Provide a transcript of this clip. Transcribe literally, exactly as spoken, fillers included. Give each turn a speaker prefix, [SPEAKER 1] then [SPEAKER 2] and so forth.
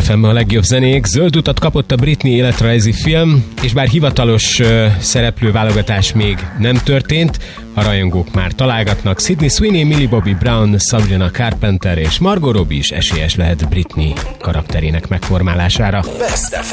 [SPEAKER 1] ef em a legjobb zenék. Zöld utat kapott a Britney életrajzi film, és bár hivatalos uh, szereplőválogatás még nem történt, a rajongók már találgatnak. Sydney Sweeney, Millie Bobby Brown, Sabrina Carpenter és Margot Robbie is esélyes lehet Britney karakterének megformálására.